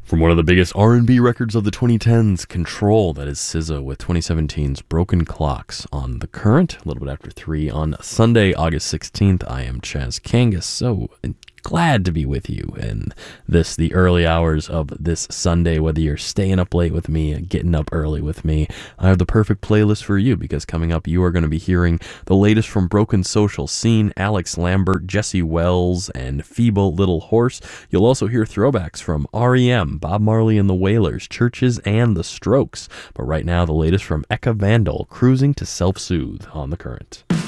From one of the biggest R&B records of the 2010s, Control, that is SZA with 2017's Broken Clocks on The Current, a little bit after 3 on Sunday, August 16th. I am Chaz Kangas, so glad to be with you in the early hours of this Sunday, whether you're staying up late with me, getting up early with me. I have the perfect playlist for you because coming up you are going to be hearing the latest from Broken Social Scene, Alex Lambert, Jesse Wells, and Feeble Little Horse. You'll also hear throwbacks from R.E.M., Bob Marley and the Wailers, Churches, and The Strokes. But right now, the latest from Eka Vandal, Cruising to Self-Soothe on The Current.